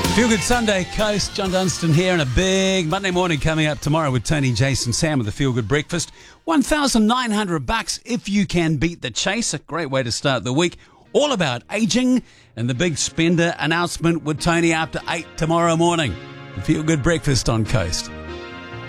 Feel Good Sunday, Coast. John Dunstan here, and a big Monday morning coming up tomorrow with Tony, Jason, Sam with the Feel Good Breakfast. $1,900 if you can beat the chase. A great way to start the week. All about aging and the big spender announcement with Tony after 8 tomorrow morning. The Feel Good Breakfast on Coast.